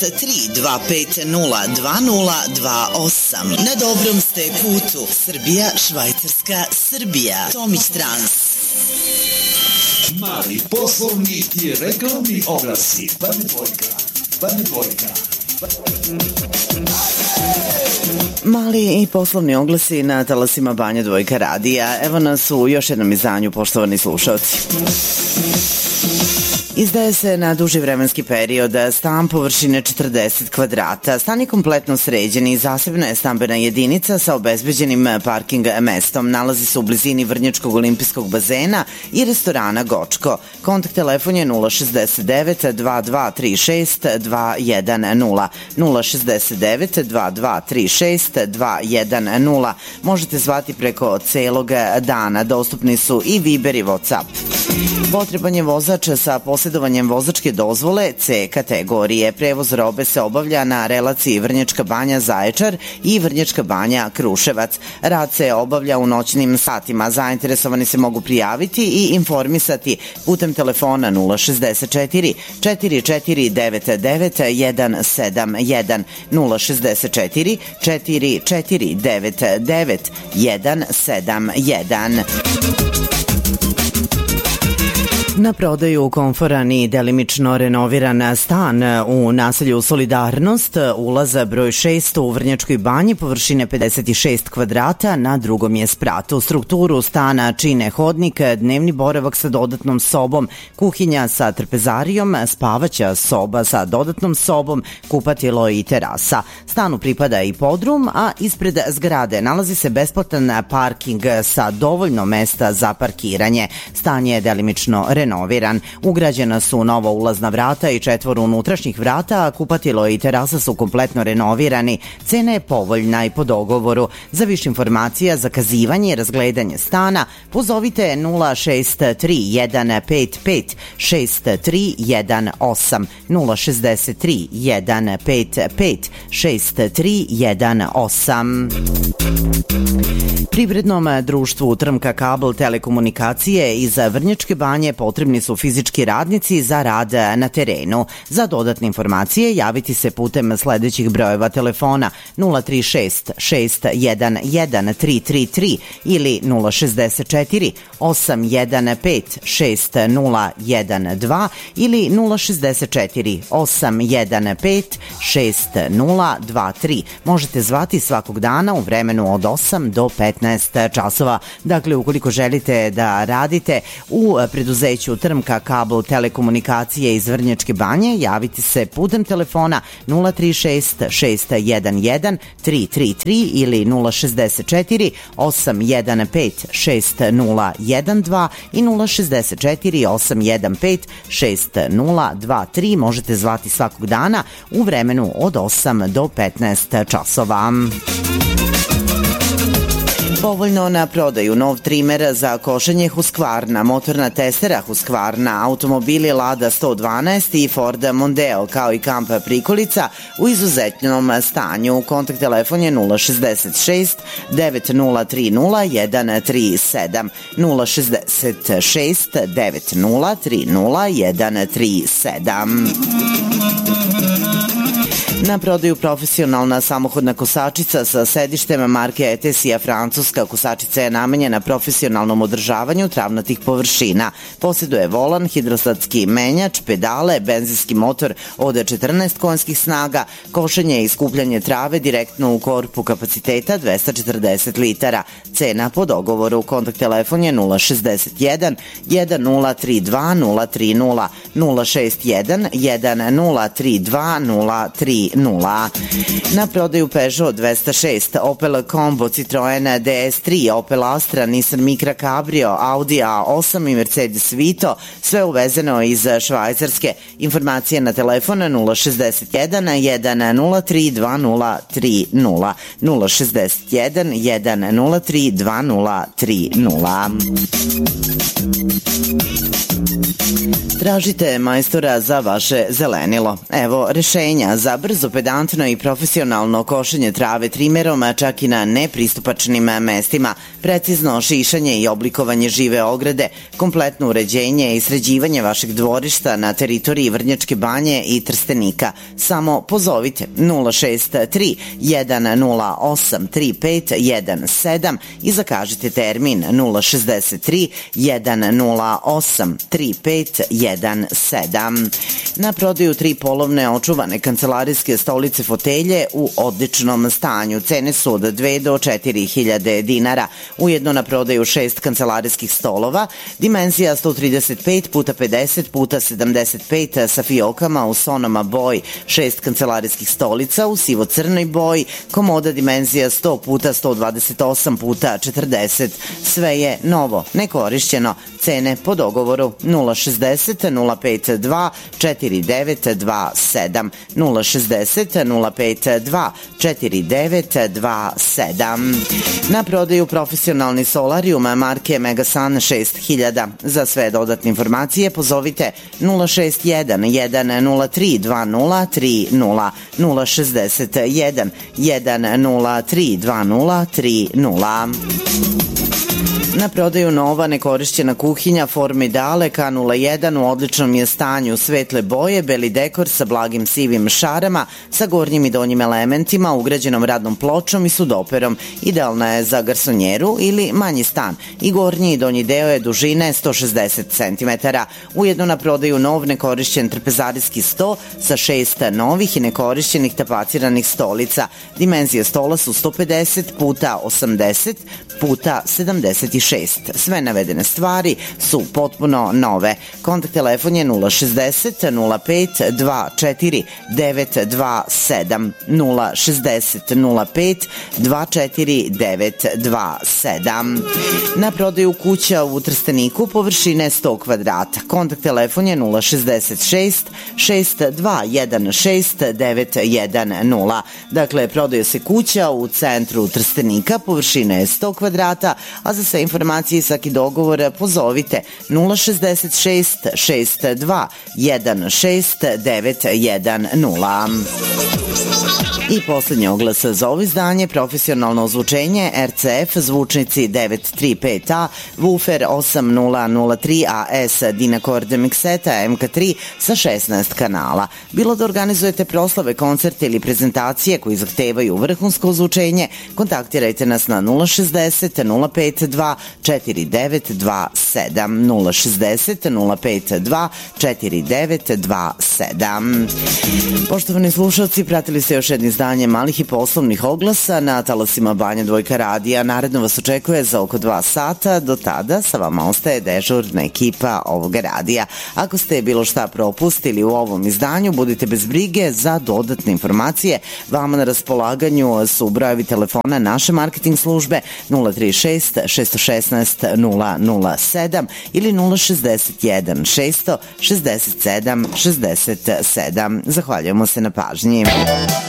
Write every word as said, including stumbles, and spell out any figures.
tri dva pet nula dva nula dva osam. Na dobrom ste putu. Srbija, Švajcarska, Srbija. Tomić Trans. Mali poslovni i reklamni oglasi. Bane dvojka. Bane dvojka. Mali i poslovni oglasi na talasima Banja Dvojka radija. Evo nas u još jednom izdanju, poštovani slušalci. Izdaje se na duži vremenski period stan površine četrdeset kvadrata. Stan je kompletno sređen i zasebna je stambena jedinica sa obezbeđenim parking mestom. Nalazi se u blizini Vrnjačkog olimpijskog bazena i restorana Gočko. Kontakt telefon je nula šezdeset devet dva dva tri šest dva jedan nula, nula šezdeset devet dva dva tri šest dva jedan nula. Možete zvati preko celog dana. Dostupni su i Viber i WhatsApp. Potreban je vozač sa posjedovanjem vozačke dozvole C kategorije. Prevoz robe se obavlja na relaciji Vrnjačka Banja Zaječar i Vrnjačka Banja Kruševac. Rad se obavlja u noćnim satima. Zainteresovani se mogu prijaviti i informisati putem telefona nula šezdeset četiri četiri četiri devet devet jedan sedam jedan, nula šezdeset četiri četiri četiri devet devet jedan sedam jedan. Na prodaju komforan i delimično renoviran stan u naselju Solidarnost, ulaza broj šest u Vrnjačkoj Banji, površine pedeset šest kvadrata, na drugom je spratu. Strukturu stana čine hodnik, dnevni boravak sa dodatnom sobom, kuhinja sa trpezarijom, spavaća soba sa dodatnom sobom, kupatilo i terasa. Stanu pripada i podrum, a ispred zgrade nalazi se besplatan parking sa dovoljno mesta za parkiranje. Stan je delimično renoviran. renoviran. Ugrađena su nova ulazna vrata i četvor unutrašnjih vrata, a kupatilo i terasa su kompletno renovirani. Cena je povoljna i po dogovoru. Za više informacija, zakazivanje i razgledanje stana pozovite nula šest tri jedan pet pet šest tri jedan osam, nula šezdeset tri jedan pet pet šest tri jedan osam. Privrednom društvu Trmka Kabel telekomunikacije iz Vrnjačke Banje potrebni su fizički radnici za rad na terenu. Za dodatne informacije javiti se putem sledećih brojeva telefona nula tri šest šest jedan jedan tri tri tri ili nula šezdeset četiri osam jedan pet šest nula jedan dva ili nula šezdeset četiri osam jedan pet šest nula dva tri. Možete zvati svakog dana u vremenu od osam do petnaest časova. Dakle, ukoliko želite da radite u preduzeću Trmka Kabel telekomunikacije iz Vrnjačke Banje, javite se putem telefona nula tri šest šest jedan jedan tri tri tri ili nula šezdeset četiri osam jedan pet šest nula jedan dva i nula šezdeset četiri osam jedan pet šest nula dva tri. Možete zvati svakog dana u vremenu od osam do petnaest časova. Povoljno na prodaju nov trimer za košenje Husqvarna, motorna testera Husqvarna, automobili Lada sto dvanaest i Ford Mondeo, kao i kamp prikolica u izuzetnom stanju. Kontakt telefon je nula šezdeset šest devet nula tri nula jedan tri sedam, nula šezdeset šest devet nula tri nula jedan tri sedam. Na prodaju profesionalna samohodna kosačica sa sedištem marke Etesija francuska. Kosačica je namenjena profesionalnom održavanju travnatih površina. Posjeduje volan, hidrostatski menjač, pedale, benzinski motor od četrnaest konjskih snaga, košenje i skupljanje trave direktno u korpu kapaciteta dvesta četrdeset litara. Cena po dogovoru. Kontakt telefon je nula šezdeset jedan jedan nula tri dva nula tri nula, nula šest jedan jedan nula tri dva nula tri nula. Na prodaju Peugeot dvesta šest, Opel Combo, Citroen D S tri, Opel Astra, Nissan Micra Cabrio, Audi A osam i Mercedes Vito, sve uvezeno iz Švajcarske. Informacije na telefon nula šezdeset jedan jedan nula tri dva nula tri nula, nula šezdeset jedan jedan nula tri dva nula tri nula. Tražite majstora za vaše zelenilo. Evo rešenja za brzo, pedantno i profesionalno košenje trave trimerom, čak i na nepristupačnim mestima, precizno šišanje i oblikovanje žive ograde, kompletno uređenje i sređivanje vašeg dvorišta na teritoriji Vrnjačke Banje i Trstenika. Samo pozovite nula šest tri jedan nula osam tri pet jedan sedam i zakažite termin nula šest tri jedan nula osam tri pet jedan sedam. Na prodaju tri polovne očuvane kancelarijske stolice fotelje u odličnom stanju. Cene su od dve do četiri hiljade dinara. Ujedno na prodaju šest kancelarijskih stolova, dimenzija sto trideset pet puta pedeset puta sedamdeset pet sa fiokama u sonoma boji, šest kancelarijskih stolica u sivo-crnoj boji, komoda dimenzija sto puta sto dvadeset osam puta četrdeset. Sve je novo, nekorišćeno. Cene po dogovoru nula šezdeset nula pet dva četiri devet dva sedam, nula šezdeset nula pet dva četiri devet dva sedam. Na prodaju profesionalni solarium marke Megasun šest hiljada. Za sve dodatne informacije pozovite nula šest jedan jedan nula tri dva nula tri nula, nula šezdeset jedan jedan nula tri dva nula tri nula. Na prodaju nova nekorišćena kuhinja Formidale K nula jedan u odličnom je stanju, svetle boje, beli dekor sa blagim sivim šarama, sa gornjim i donjim elementima, ugrađenom radnom pločom i sudoperom. Idealna je za garsonjeru ili manji stan i gornji i donji deo je dužine sto šezdeset centimetara. Ujedno na prodaju nov nekorišćen trpezarijski sto sa šest novih i nekorišćenih tapaciranih stolica. Dimenzije stola su sto pedeset puta osamdeset puta sedamdeset šest. Sve navedene stvari su potpuno nove. Kontakt telefon je nula šezdeset nula pet dva četiri devet dva sedam, nula šezdeset nula pet dva četiri devet dva sedam. Na prodaju kuća u Trsteniku površine sto kvadrata. Kontakt telefon je nula šezdeset šest šest dva jedan šest devet jedan nula. Dakle, prodaje se kuća u centru Trstenika, površine je sto kvadrata, a za sve informacije i svaki dogovor pozovite nula šezdeset šest šest dva jedan šest devet jedan nula. I poslednji oglas za ovo izdanje, profesionalno ozvučenje R C F zvučnici devet tri pet A, woofer osam nula nula tri A S, Dynacord mikseta M K tri sa šesnaest kanala. Bilo da organizujete proslave, koncerte ili prezentacije koji zahtevaju vrhunsko ozvučenje, kontaktirajte nas na nula šezdeset nula pet dva četiri devet dva sedam, nula šezdeset nula pet dva četiri devet dva sedam. Poštovani slušalci, pratili ste još jedno izdanje malih i poslovnih oglasa na talasima Banja Dvojka radija. Naredno vas očekuje za oko dva sata. Do tada sa vama ostaje dežurna ekipa ovog radija. Ako ste bilo šta propustili u ovom izdanju, budite bez brige. Za dodatne informacije vama na raspolaganju su brojevi telefona naše marketing službe nula tri šest šest jedan šest nula nula sedam ili nula šezdeset jedan šest šezdeset sedam šezdeset sedam. Zahvaljujemo se na pažnji.